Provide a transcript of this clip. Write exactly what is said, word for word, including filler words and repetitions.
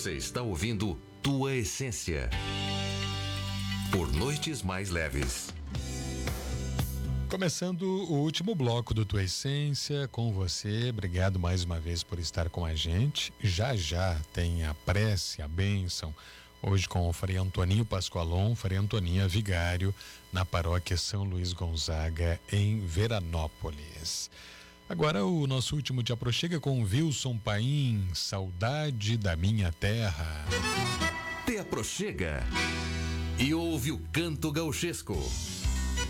Você está ouvindo Tua Essência. Por Noites Mais Leves. Começando o último bloco do Tua Essência com você. Obrigado mais uma vez por estar com a gente. Já já tem a prece, a bênção, hoje com o Frei Antoninho Pascoalon, Frei Antoninha Vigário, na paróquia São Luís Gonzaga, em Veranópolis. Agora o nosso último Te Aproxega com Wilson Paim, Saudade da Minha Terra. Te Aproxega e ouve o canto gauchesco.